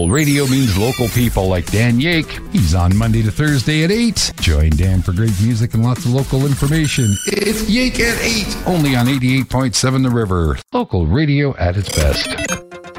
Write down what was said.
Radio means local people like Dan Yake. He's on Monday to Thursday at 8. Join Dan for great music and lots of local information. It's Yake at 8, only on 88.7 The River. Local radio at its best.